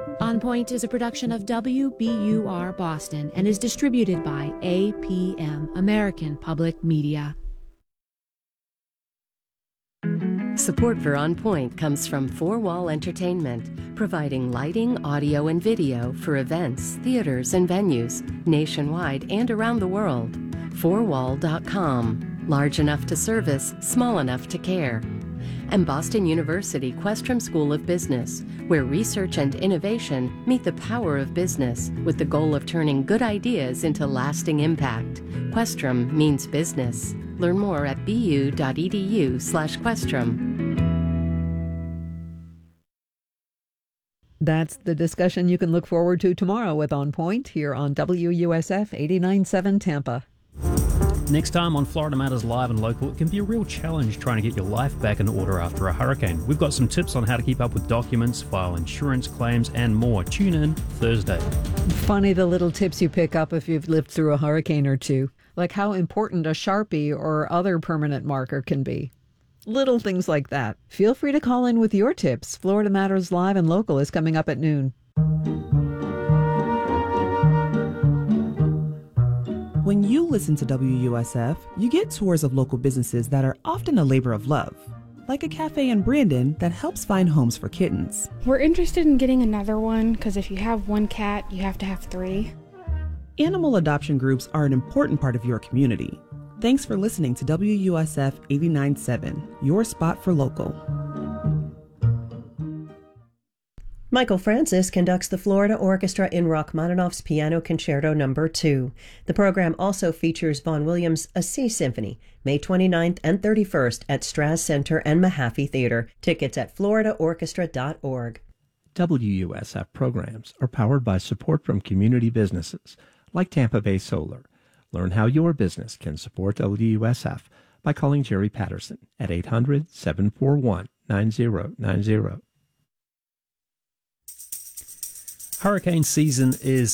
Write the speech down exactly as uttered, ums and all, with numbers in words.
On Point is a production of W B U R Boston and is distributed by A P M, American Public Media. Support for On Point comes from Four Wall Entertainment, providing lighting, audio, and video for events, theaters, and venues nationwide and around the world. four wall dot com. Large enough to service, small enough to care. And Boston University Questrom School of Business, where research and innovation meet the power of business with the goal of turning good ideas into lasting impact. Questrom means business. Learn more at bu.edu slash Questrom. That's the discussion you can look forward to tomorrow with On Point here on W U S F eighty-nine point seven Tampa. Next time on Florida Matters Live and Local, it can be a real challenge trying to get your life back in order after a hurricane. We've got some tips on how to keep up with documents, file insurance claims, and more. Tune in Thursday. Funny the little tips you pick up if you've lived through a hurricane or two, like how important a Sharpie or other permanent marker can be. Little things like that. Feel free to call in with your tips. Florida Matters Live and Local is coming up at noon. When you listen to W U S F, you get tours of local businesses that are often a labor of love, like a cafe in Brandon that helps find homes for kittens. We're interested in getting another one because if you have one cat, you have to have three. Animal adoption groups are an important part of your community. Thanks for listening to W U S F eighty-nine point seven, your spot for local. Michael Francis conducts the Florida Orchestra in Rachmaninoff's Piano Concerto Number two. The program also features Vaughan Williams' A Sea Symphony, May twenty-ninth and thirty-first at Strass Center and Mahaffey Theater. Tickets at florida orchestra dot org. W U S F programs are powered by support from community businesses like Tampa Bay Solar. Learn how your business can support W U S F by calling Jerry Patterson at eight hundred, seven four one, nine zero nine zero. Hurricane season is